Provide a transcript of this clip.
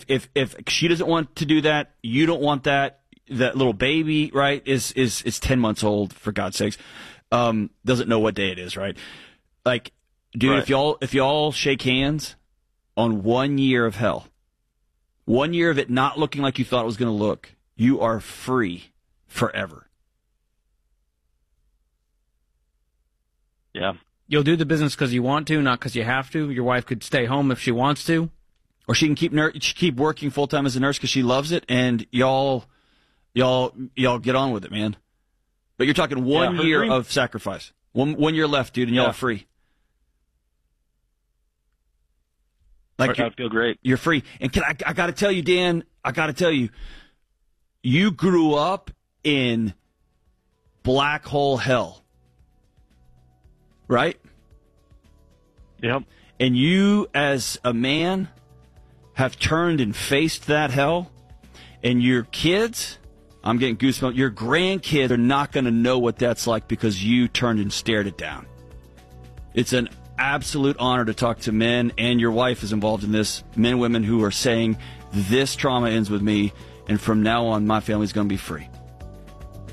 if she doesn't want to do that, you don't want that. That little baby, right, is 10 months old, for God's sakes. Doesn't know what day it is, right? Like, dude, Right. if y'all shake hands on 1 year of hell, 1 year of it not looking like you thought it was going to look, you are free forever. Yeah. You'll do the business because you want to, not because you have to. Your wife could stay home if she wants to. Or she can keep working full time as a nurse because she loves it, and y'all get on with it, man. But you're talking 1 her year dream- of sacrifice. 1 year left, dude, and y'all Yeah. are free. Like, That would feel great. you're free. And I got to tell you, Dan, you grew up in black hole hell, right? Yep. And you, as a man, have turned and faced that hell. And your kids, I'm getting goosebumps, your grandkids are not going to know what that's like because you turned and stared it down. It's an absolute honor to talk to men, and your wife is involved in this, men and women who are saying, this trauma ends with me, and from now on, my family's going to be free.